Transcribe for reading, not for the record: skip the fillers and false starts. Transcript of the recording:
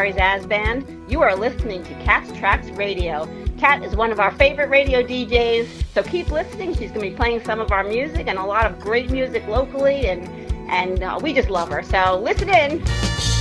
Barry Zazz Band. You are listening to Cat's Tracks Radio. Cat is one of our favorite radio DJs, so keep listening. She's going to be playing some of our music and a lot of great music locally, and we just love her. So listen in.